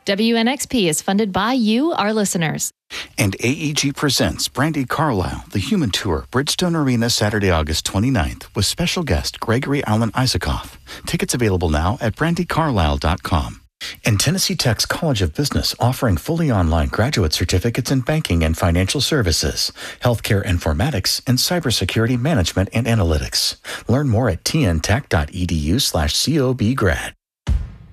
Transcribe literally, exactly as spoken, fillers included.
W N X P is funded by you, our listeners. And A E G presents Brandi Carlile, The Human Tour, Bridgestone Arena, Saturday, August twenty-ninth, with special guest Gregory Alan Isakov. Tickets available now at brandi carlile dot com. And Tennessee Tech's College of Business, offering fully online graduate certificates in banking and financial services, healthcare informatics, and cybersecurity management and analytics. Learn more at t n tech dot e d u slash c o b grad.